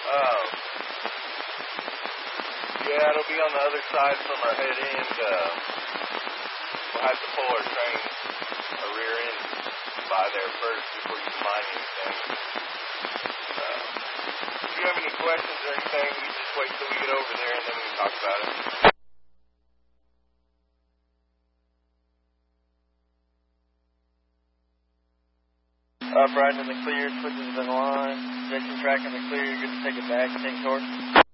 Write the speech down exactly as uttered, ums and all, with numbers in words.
Um, yeah, it'll be on the other side from our head end. Uh, we'll have to pull our train, our rear end, by there first before you find anything. Uh, if you have any questions or anything, we just wait till we get over there and then we can talk about it. Up, riding in the clear, switches in the line, injection track in the clear, you're good to take it back, take torque.